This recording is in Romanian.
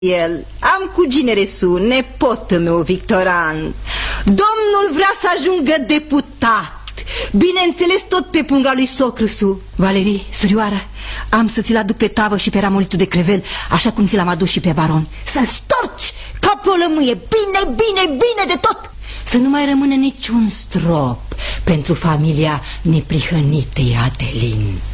el. Am cuginere su, nepotul meu Victoran. Domnul vrea să ajungă deputat. Bineînțeles tot pe punga lui socru su. Valerii, surioară, am să ți-l aduc pe tavă și pe ramolitul de crevel, așa cum ți l-am adus și pe baron. Să-l storci ca pe o lămâie, bine, bine, bine de tot. Să nu mai rămână niciun strop pentru familia neprihănitei Adelin.